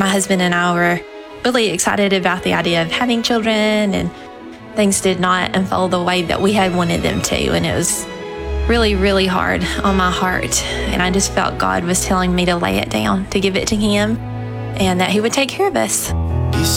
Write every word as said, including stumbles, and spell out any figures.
husband and I were really excited about the idea of having children, and things did not unfold the way that we had wanted them to. And it was really, really hard on my heart. And I just felt God was telling me to lay it down, to give it to him, and that he would take care of us.